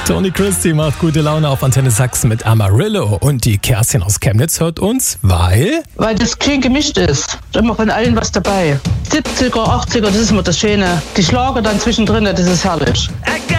Tony Christie macht gute Laune auf Antenne Sachsen mit Amarillo. Und die Kerstin aus Chemnitz hört uns, weil das schön gemischt ist. Immer von allen was dabei. 70er, 80er, das ist immer das Schöne. Die Schlager dann zwischendrin, das ist herrlich.